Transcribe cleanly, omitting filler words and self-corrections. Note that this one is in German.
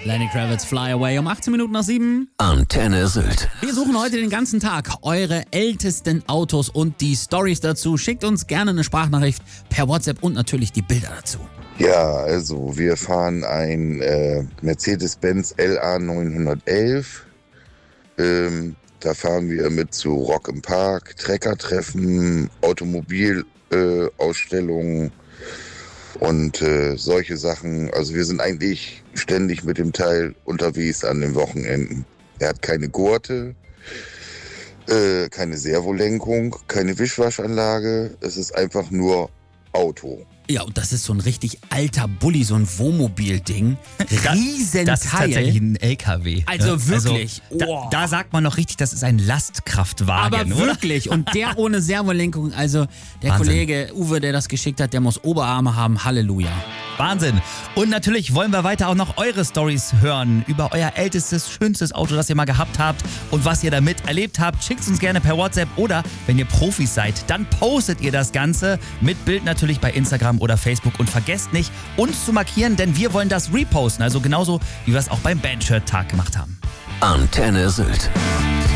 Lenny Kravitz, Fly Away um 18 Minuten nach 7. Antenne Sylt. Wir suchen heute den ganzen Tag eure ältesten Autos und die Storys dazu. Schickt uns gerne eine Sprachnachricht per WhatsApp und natürlich die Bilder dazu. Ja, also wir fahren ein Mercedes-Benz LA 911. Da fahren wir mit zu Rock im Park, Treckertreffen, Automobilausstellungen und solche Sachen. Also wir sind eigentlich ständig mit dem Teil unterwegs an den Wochenenden. Er hat keine Gurte, keine Servolenkung, keine Wischwaschanlage. Es ist einfach nur Auto. Ja, und das ist so ein richtig alter Bulli, so ein Wohnmobil-Ding. Riesenteil. Das ist tatsächlich ein LKW. Also wirklich. Da sagt man noch richtig, das ist ein Lastkraftwagen, aber wirklich. Und der ohne Servolenkung. Also der Wahnsinn. Kollege Uwe, der das geschickt hat, der muss Oberarme haben. Halleluja. Wahnsinn. Und natürlich wollen wir weiter auch noch eure Storys hören über euer ältestes, schönstes Auto, das ihr mal gehabt habt und was ihr damit erlebt habt. Schickt es uns gerne per WhatsApp oder wenn ihr Profis seid, dann postet ihr das Ganze mit Bild natürlich bei Instagram oder Facebook und vergesst nicht, uns zu markieren, denn wir wollen das reposten. Also genauso, wie wir es auch beim Bandshirt-Tag gemacht haben. Antenne Sylt.